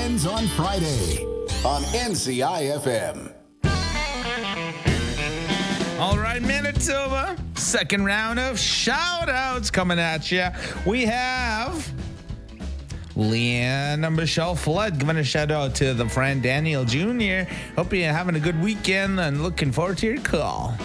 ends on Friday on NCIFM. All right, Manitoba, second round of shout-outs coming at you. We have Leanne and Michelle Flood giving a shout-out to the friend Daniel Jr. Hope you're having a good weekend and looking forward to your call.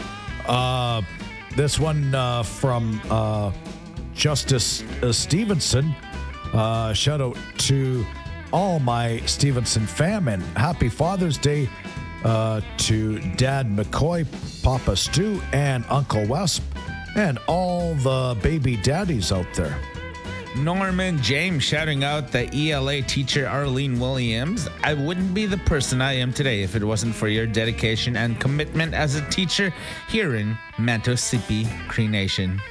This one from Justice Stevenson. Shout out to all my Stevenson fam, and happy Father's Day to Dad McCoy, Papa Stu, and Uncle Wes, and all the baby daddies out there. Norman James shouting out the ELA teacher Arlene Williams. I wouldn't be the person I am today if it wasn't for your dedication and commitment as a teacher here in Mantosipi, Cree Nation.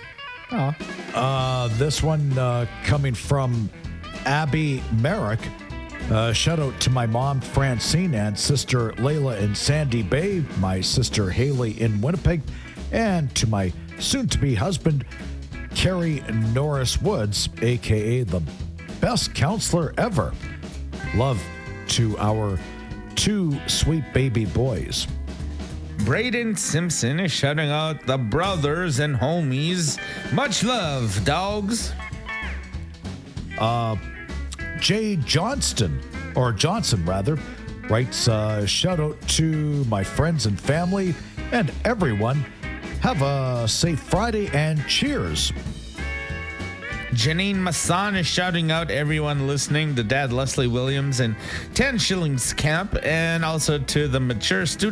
This one coming from Abby Merrick. Shout out to my mom, Francine, and sister Layla in Sandy Bay, my sister Haley in Winnipeg, and to my soon-to-be husband, Carrie Norris Woods, a.k.a. the best counselor ever. Love to our two sweet baby boys. Braden Simpson is shouting out the brothers and homies. Much love, dogs. Jay Johnson rather, writes, shout out to my friends and family and everyone. Have a safe Friday and cheers. Janine Masson is shouting out everyone listening to Dad Leslie Williams and 10 Shillings Camp, and also to the mature students